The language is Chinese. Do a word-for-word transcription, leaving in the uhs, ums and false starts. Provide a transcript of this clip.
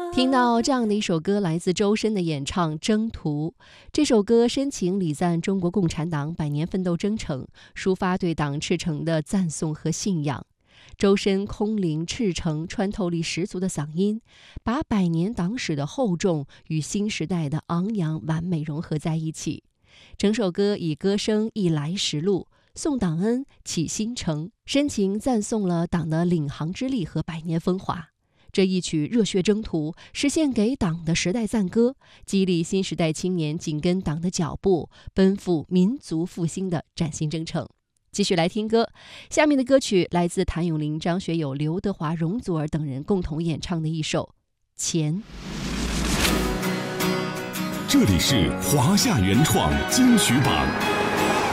听到这样的一首歌，来自周深的演唱《征途》。这首歌深情礼赞中国共产党百年奋斗征程，抒发对党赤诚的赞颂和信仰。周深空灵赤诚、穿透力十足的嗓音，把百年党史的厚重与新时代的昂扬完美融合在一起。整首歌以歌声忆来时路，颂党恩启新程，深情赞颂了党的领航之力和百年风华。这一曲热血征途是献给党的时代赞歌，激励新时代青年紧跟党的脚步，奔赴民族复兴的崭新征程。继续来听歌，下面的歌曲来自谭咏麟、张学友、刘德华、容祖儿等人共同演唱的一首《钱》。 这里是华夏原创金曲榜。